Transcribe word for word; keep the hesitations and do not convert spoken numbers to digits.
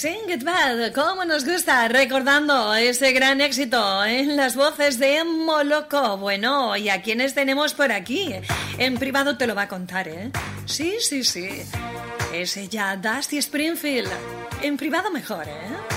Sing It Bad, cómo nos gusta, recordando ese gran éxito en las voces de Moloko. Bueno, ¿y a quiénes tenemos por aquí? En privado te lo va a contar, ¿eh? Sí, sí, sí. Es ella, Dusty Springfield. En privado mejor, ¿eh?